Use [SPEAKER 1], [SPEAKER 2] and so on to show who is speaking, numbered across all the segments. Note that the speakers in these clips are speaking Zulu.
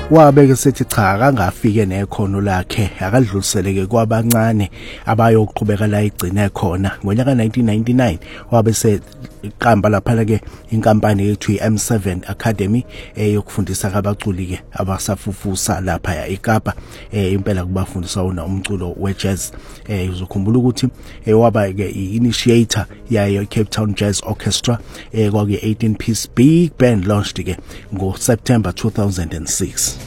[SPEAKER 1] wabeke sethi cha akangafike nekhono lakhe akadluliseleke kwabancane abayoqhubeka la igcine khona ngonyaka 1999 wabe seqamba lapha ke inkampani yethu iM7 Academy yokufundisa abaculi ke abasafufusa lapha eKapa impela kubafundisa wona umculo wejazz uzokhumbula ukuthi waba ke initiator yayo Cape Town Jazz Orchestra kwake 18 piece big band launched ke ngo September 2006.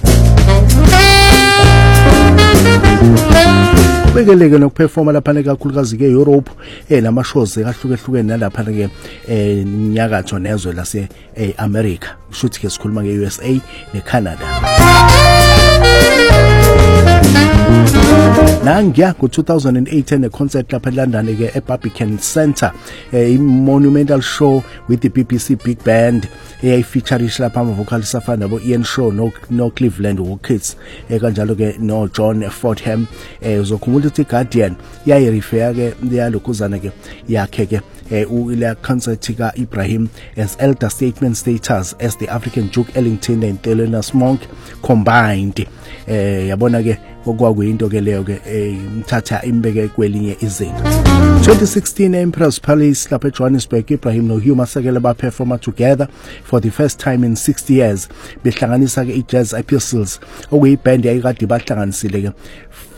[SPEAKER 1] Bekeleke nokuperforma lapha kakhulukazi ke Europe nama shows ahlukehlukene nalapha ke nyakatho nezwe lase America kushuthi ke sikhuluma ke USA neCanada. Nangiya ngo-2008 ne-concert lapha eLondon ke eBarbican Centre monumental show with the BBC Big Band featurisha lapha ama-vocalist afana nabo Ian Shaw no Cleveland Kids kanjalo ke no John Fordham uzokhumbula ukuthi Guardian yayirefer ke yalokhuzana ke yakhe ke ila concert ka Ibrahim as Elder Statesman Status as the African Duke Ellington and Thelonious Monk combined yabona ke okwakuyinto ke leyo ke imthatha imbeke kwelinye izinto. 2016 Emperor's Palace lapha eJohannesburg Ibrahim no Hugh Masekela ba perform together for the first time in 60 years behlanganisa ke iJazz Epistles okuyiband yayikade bahlanganisile ke